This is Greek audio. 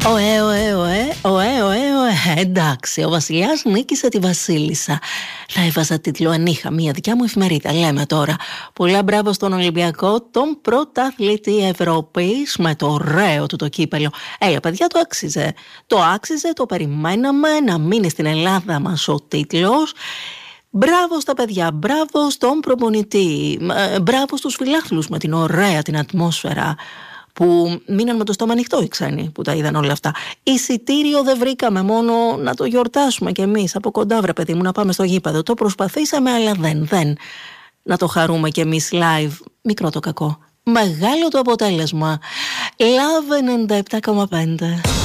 Εντάξει, ο βασιλιάς νίκησε τη βασίλισσα. Θα έβαζα τίτλο αν είχα μια δικιά μου εφημερίδα, λέμε τώρα. Πολλά μπράβο στον Ολυμπιακό, τον πρωταθλητή Ευρώπης, με το ωραίο του το κύπελο. Παιδιά, το άξιζε. Το άξιζε, το περιμέναμε να μείνει στην Ελλάδα μας ο τίτλος. Μπράβο στα παιδιά, μπράβο στον προπονητή, μπράβο στους φιλάθλους με την ωραία την ατμόσφαιρα, που μείναν με το στόμα ανοιχτό οι ξένοι που τα είδαν όλα αυτά. Εισιτήριο δεν βρήκαμε, μόνο να το γιορτάσουμε κι εμείς από κοντά, βρε παιδί μου, να πάμε στο γήπεδο. Το προσπαθήσαμε, αλλά δεν. Να το χαρούμε κι εμείς live. Μικρό το κακό, μεγάλο το αποτέλεσμα. Love 97,5.